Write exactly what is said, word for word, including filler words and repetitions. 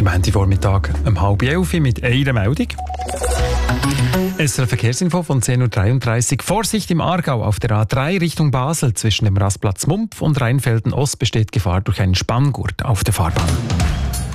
Montagvormittag um halb elf mit einer Meldung. S R F Verkehrsinfo von zehn Uhr dreiunddreißig. Vorsicht im Aargau auf der A drei Richtung Basel. Zwischen dem Rastplatz Mumpf und Rheinfelden Ost besteht Gefahr durch einen Spanngurt auf der Fahrbahn.